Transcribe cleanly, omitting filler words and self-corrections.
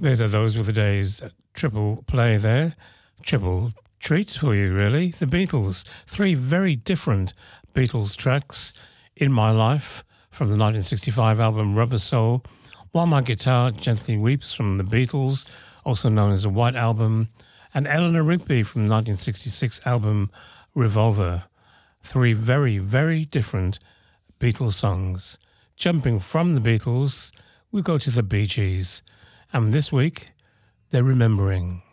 These are those with the day's triple play there. Triple treat for you, really. The Beatles. Three very different Beatles tracks. In My Life from the 1965 album Rubber Soul. While My Guitar Gently Weeps from the Beatles, also known as the White Album. And Eleanor Rigby from the 1966 album Revolver. Three very, very different Beatles songs. Jumping from the Beatles, we go to the Bee Gees. And this week, they're remembering.